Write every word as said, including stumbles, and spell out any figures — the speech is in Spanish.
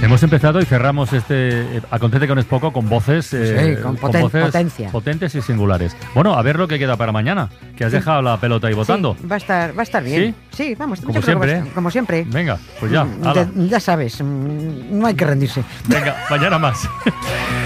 Hemos empezado y cerramos este Acontece que no es poco con voces, eh, sí, con, con poten voces potencia. potentes y singulares. Bueno, a ver lo que queda para mañana, que has sí. dejado la pelota ahí votando. Sí, va a estar, va a estar bien. Sí, sí vamos. Como siempre. Estar, como siempre. Venga, pues ya. Ya, ya sabes, no hay que rendirse. Venga, mañana más.